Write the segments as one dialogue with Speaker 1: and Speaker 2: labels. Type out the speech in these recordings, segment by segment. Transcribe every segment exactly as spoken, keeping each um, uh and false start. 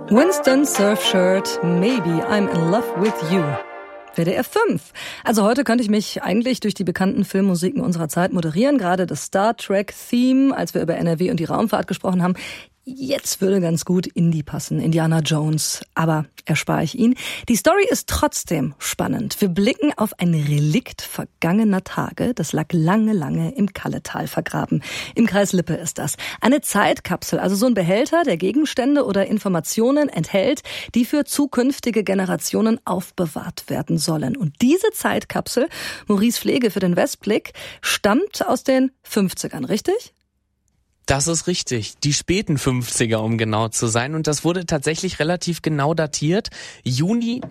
Speaker 1: Winston Surfshirt, Maybe I'm in Love with You. W D F fünf. Also heute könnte ich mich eigentlich durch die bekannten Filmmusiken unserer Zeit moderieren. Gerade das Star Trek-Theme, als wir über N R W und die Raumfahrt gesprochen haben. Jetzt würde ganz gut Indie passen, Indiana Jones. Aber erspare ich ihn. Die Story ist trotzdem spannend. Wir blicken auf ein Relikt vergangener Tage. Das lag lange, lange im Kalletal vergraben. Im Kreis Lippe ist das. Eine Zeitkapsel, also so ein Behälter, der Gegenstände oder Informationen enthält, die für zukünftige Generationen aufbewahrt werden sollen. Und diese Zeitkapsel, Maurice Pflege für den Westblick, stammt aus den fünfzigern, richtig?
Speaker 2: Das ist richtig. Die späten fünfziger, um genau zu sein. Und das wurde tatsächlich relativ genau datiert. Juni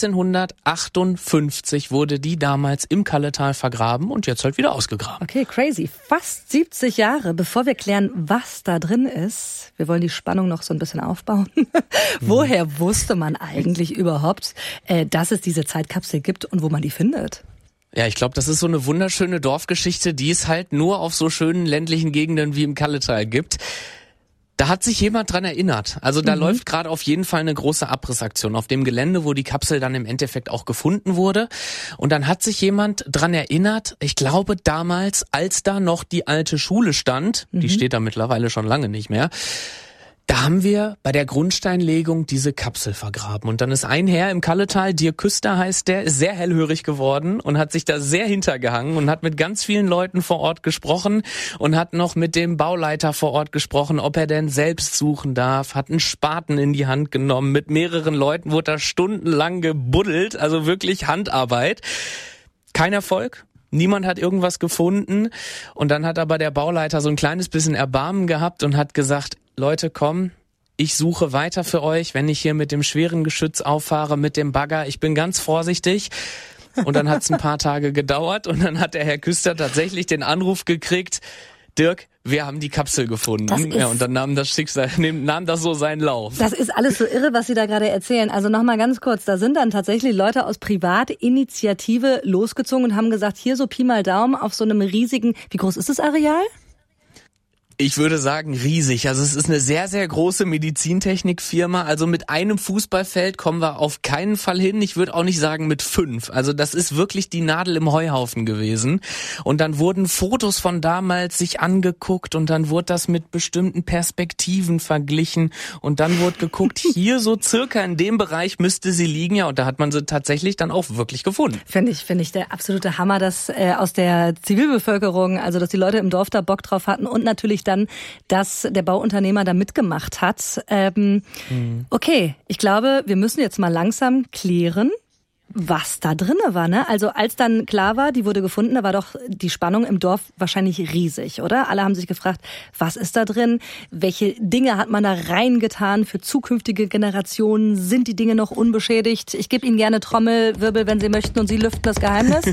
Speaker 2: neunzehnhundertachtundfünfzig wurde die damals im Kalletal vergraben und jetzt halt wieder ausgegraben.
Speaker 1: Okay, crazy. Fast siebzig Jahre, bevor wir klären, was da drin ist. Wir wollen die Spannung noch so ein bisschen aufbauen. Woher wusste man eigentlich überhaupt, dass es diese Zeitkapsel gibt und wo man die findet?
Speaker 2: Ja, ich glaube, das ist so eine wunderschöne Dorfgeschichte, die es halt nur auf so schönen ländlichen Gegenden wie im Kalletal gibt. Da hat sich jemand dran erinnert. Also da mhm. läuft gerade auf jeden Fall eine große Abrissaktion auf dem Gelände, wo die Kapsel dann im Endeffekt auch gefunden wurde. Und dann hat sich jemand dran erinnert, ich glaube damals, als da noch die alte Schule stand, mhm. die steht da mittlerweile schon lange nicht mehr, da haben wir bei der Grundsteinlegung diese Kapsel vergraben. Und dann ist ein Herr im Kalletal, Dirk Küster heißt der, ist sehr hellhörig geworden und hat sich da sehr hintergehangen und hat mit ganz vielen Leuten vor Ort gesprochen und hat noch mit dem Bauleiter vor Ort gesprochen, ob er denn selbst suchen darf, hat einen Spaten in die Hand genommen. Mit mehreren Leuten wurde da stundenlang gebuddelt, also wirklich Handarbeit. Kein Erfolg. Niemand hat irgendwas gefunden und dann hat aber der Bauleiter so ein kleines bisschen Erbarmen gehabt und hat gesagt, Leute, komm, ich suche weiter für euch, wenn ich hier mit dem schweren Geschütz auffahre, mit dem Bagger, ich bin ganz vorsichtig. Und dann hat es ein paar Tage gedauert und dann hat der Herr Küster tatsächlich den Anruf gekriegt, Dirk, wir haben die Kapsel gefunden. Ja, und dann nahm das Schicksal, nahm das so seinen Lauf.
Speaker 1: Das ist alles so irre, was Sie da gerade erzählen. Also nochmal ganz kurz, da sind dann tatsächlich Leute aus Privatinitiative losgezogen und haben gesagt, hier so Pi mal Daumen auf so einem riesigen, wie groß ist das Areal?
Speaker 2: Ich würde sagen riesig. Also es ist eine sehr, sehr große Medizintechnikfirma. Also mit einem Fußballfeld kommen wir auf keinen Fall hin. Ich würde auch nicht sagen mit fünf. Also das ist wirklich die Nadel im Heuhaufen gewesen. Und dann wurden Fotos von damals sich angeguckt und dann wurde das mit bestimmten Perspektiven verglichen. Und dann wurde geguckt, hier so circa in dem Bereich müsste sie liegen. Ja, und da hat man sie tatsächlich dann auch wirklich gefunden.
Speaker 1: Finde ich, finde ich der absolute Hammer, dass äh, aus der Zivilbevölkerung, also dass die Leute im Dorf da Bock drauf hatten und natürlich dann, dass der Bauunternehmer da mitgemacht hat. Ähm, mhm. Okay, ich glaube, wir müssen jetzt mal langsam klären, was da drinne war, ne? Also als dann klar war, die wurde gefunden, da war doch die Spannung im Dorf wahrscheinlich riesig, oder? Alle haben sich gefragt, was ist da drin? Welche Dinge hat man da reingetan für zukünftige Generationen? Sind die Dinge noch unbeschädigt? Ich gebe Ihnen gerne Trommelwirbel, wenn Sie möchten, und Sie lüften das Geheimnis.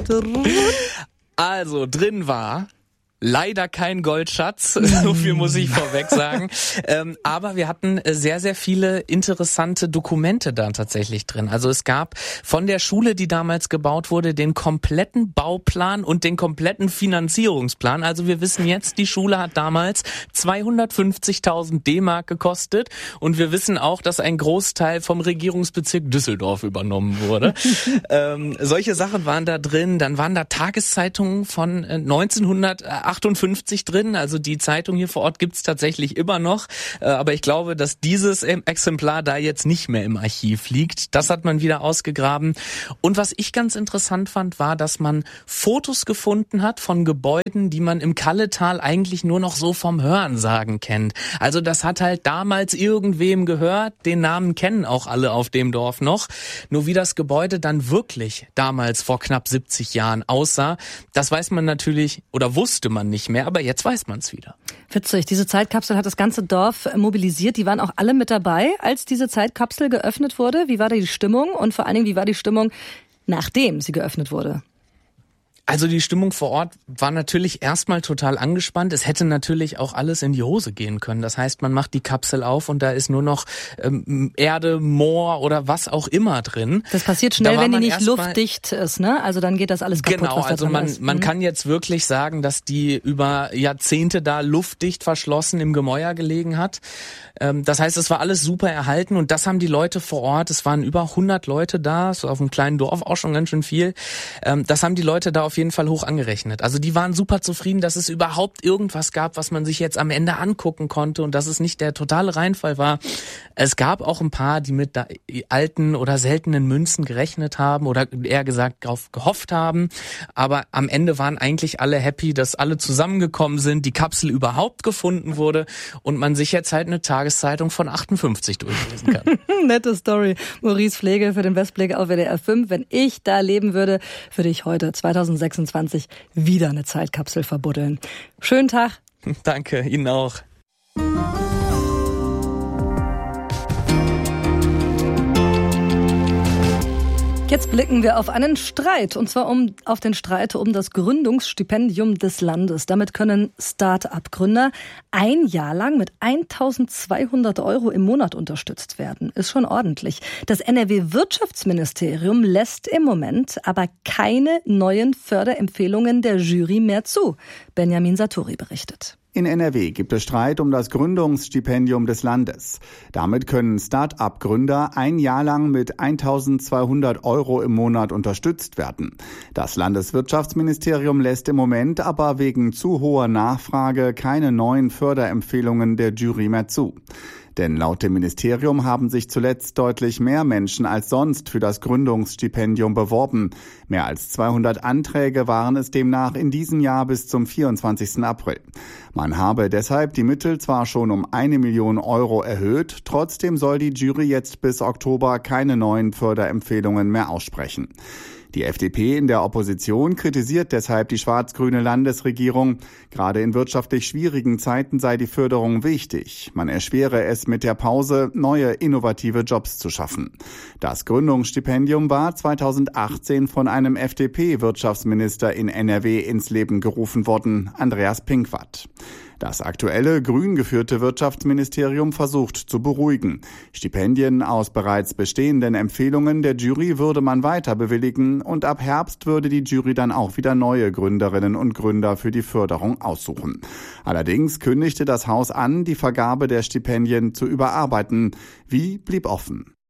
Speaker 2: Also, drin war leider kein Goldschatz, so viel muss ich vorweg sagen. Ähm, aber wir hatten sehr, sehr viele interessante Dokumente da tatsächlich drin. Also es gab von der Schule, die damals gebaut wurde, den kompletten Bauplan und den kompletten Finanzierungsplan. Also wir wissen jetzt, die Schule hat damals zweihundertfünfzigtausend D-Mark gekostet und wir wissen auch, dass ein Großteil vom Regierungsbezirk Düsseldorf übernommen wurde. ähm, solche Sachen waren da drin. Dann waren da Tageszeitungen von neunzehnhundertachtundfünfzig drin, also die Zeitung hier vor Ort gibt's tatsächlich immer noch, aber ich glaube, dass dieses Exemplar da jetzt nicht mehr im Archiv liegt. Das hat man wieder ausgegraben. Und was ich ganz interessant fand, war, dass man Fotos gefunden hat von Gebäuden, die man im Kalletal eigentlich nur noch so vom Hörensagen kennt. Also das hat halt damals irgendwem gehört, den Namen kennen auch alle auf dem Dorf noch. Nur wie das Gebäude dann wirklich damals vor knapp siebzig Jahren aussah, das weiß man natürlich oder wusste man nicht mehr, aber jetzt weiß man es wieder.
Speaker 1: Witzig, diese Zeitkapsel hat das ganze Dorf mobilisiert. Die waren auch alle mit dabei, als diese Zeitkapsel geöffnet wurde. Wie war da die Stimmung und vor allen Dingen, wie war die Stimmung, nachdem sie geöffnet wurde?
Speaker 2: Also die Stimmung vor Ort war natürlich erstmal total angespannt. Es hätte natürlich auch alles in die Hose gehen können. Das heißt, man macht die Kapsel auf und da ist nur noch ähm, Erde, Moor oder was auch immer drin.
Speaker 1: Das passiert schnell, wenn die nicht luftdicht ist, ne? Also dann geht das alles kaputt.
Speaker 2: Genau,
Speaker 1: was da
Speaker 2: also
Speaker 1: dran
Speaker 2: man
Speaker 1: ist.
Speaker 2: man
Speaker 1: Mhm.
Speaker 2: kann jetzt wirklich sagen, dass die über Jahrzehnte da luftdicht verschlossen im Gemäuer gelegen hat. Ähm, das heißt, es war alles super erhalten und das haben die Leute vor Ort, es waren über hundert Leute da, so auf einem kleinen Dorf auch schon ganz schön viel. Ähm, das haben die Leute da auf jeden Fall hoch angerechnet. Also die waren super zufrieden, dass es überhaupt irgendwas gab, was man sich jetzt am Ende angucken konnte und dass es nicht der totale Reinfall war. Es gab auch ein paar, die mit da alten oder seltenen Münzen gerechnet haben oder eher gesagt darauf gehofft haben. Aber am Ende waren eigentlich alle happy, dass alle zusammengekommen sind, die Kapsel überhaupt gefunden wurde und man sich jetzt halt eine Tageszeitung von achtundfünfzig durchlesen kann.
Speaker 1: Nette Story. Maurice Pflege für den Westblick auf W D R fünf. Wenn ich da leben würde, würde ich heute zweitausendsechsundzwanzig wieder eine Zeitkapsel verbuddeln. Schönen Tag.
Speaker 2: Danke, Ihnen auch.
Speaker 1: Jetzt blicken wir auf einen Streit, und zwar um, auf den Streit um das Gründungsstipendium des Landes. Damit können Start-up-Gründer ein Jahr lang mit eintausendzweihundert Euro im Monat unterstützt werden. Ist schon ordentlich. Das N R W-Wirtschaftsministerium lässt im Moment aber keine neuen Förderempfehlungen der Jury mehr zu. Benjamin Satori berichtet.
Speaker 3: In N R W gibt es Streit um das Gründungsstipendium des Landes. Damit können Start-up-Gründer ein Jahr lang mit eintausendzweihundert Euro im Monat unterstützt werden. Das Landeswirtschaftsministerium lässt im Moment aber wegen zu hoher Nachfrage keine neuen Förderempfehlungen der Jury mehr zu. Denn laut dem Ministerium haben sich zuletzt deutlich mehr Menschen als sonst für das Gründungsstipendium beworben. Mehr als zweihundert Anträge waren es demnach in diesem Jahr bis zum vierundzwanzigsten April. Man habe deshalb die Mittel zwar schon um eine Million Euro erhöht, trotzdem soll die Jury jetzt bis Oktober keine neuen Förderempfehlungen mehr aussprechen. Die F D P in der Opposition kritisiert deshalb die schwarz-grüne Landesregierung. Gerade in wirtschaftlich schwierigen Zeiten sei die Förderung wichtig. Man erschwere es mit der Pause, neue innovative Jobs zu schaffen. Das Gründungsstipendium war zweitausendachtzehn von einem F D P-Wirtschaftsminister in N R W ins Leben gerufen worden, Andreas Pinkwart. Das aktuelle grün geführte Wirtschaftsministerium versucht zu beruhigen. Stipendien aus bereits bestehenden Empfehlungen der Jury würde man weiter bewilligen und ab Herbst würde die Jury dann auch wieder neue Gründerinnen und Gründer für die Förderung aussuchen. Allerdings kündigte das Haus an, die Vergabe der Stipendien zu überarbeiten. Wie, blieb offen.